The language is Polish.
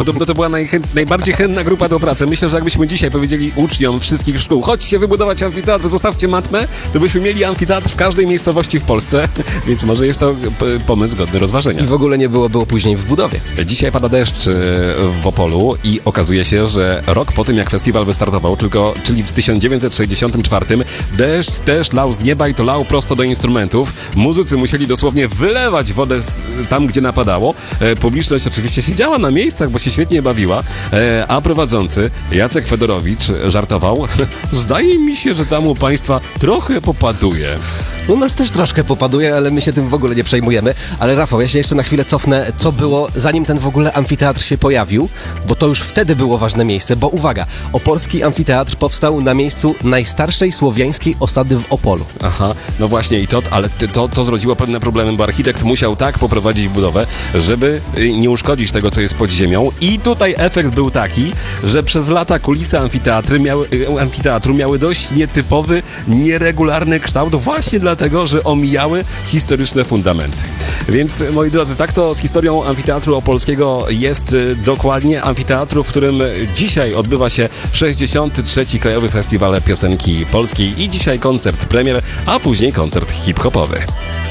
Podobno to była najbardziej chętna grupa do pracy. Myślę, że jakbyśmy dzisiaj powiedzieli uczniom wszystkich szkół, chodźcie wybudować amfiteatr, zostawcie matmę, to byśmy mieli amfiteatr w każdej miejscowości w Polsce, więc może jest to pomysł godny rozważenia. I w ogóle nie było później w budowie. Dzisiaj pada deszcz w Opolu i okazuje się, że rok po tym, jak festiwal wystartował, czyli w 1964, deszcz też lał z nieba i to lał prosto do instrumentów. Muzycy musieli dosłownie wylewać wodę tam, gdzie napadało. Publiczność oczywiście siedziała na miejscach, bo się świetnie bawiła, a prowadzący Jacek Fedorowicz żartował: zdaje mi się, że tam u państwa trochę popaduje. U nas też troszkę popaduje, ale my się tym w ogóle nie przejmujemy. Ale Rafał, ja się jeszcze na chwilę cofnę, co było zanim ten w ogóle amfiteatr się pojawił, bo to już wtedy było ważne miejsce, bo uwaga, Opolski Amfiteatr powstał na miejscu najstarszej słowiańskiej osady w Opolu. Aha, no właśnie ale to zrodziło pewne problemy, bo architekt musiał tak poprowadzić budowę, żeby nie uszkodzić tego, co jest pod ziemią, i tutaj efekt był taki, że przez lata kulisy amfiteatru miały dość nietypowy, nieregularny kształt, właśnie dlatego, że omijały historyczne fundamenty. Więc, moi drodzy, tak to z historią Amfiteatru Opolskiego jest dokładnie. Amfiteatru, w którym dzisiaj odbywa się 63. Krajowy Festiwal Piosenki Polskiej i dzisiaj koncert premier, a później koncert hip-hopowy.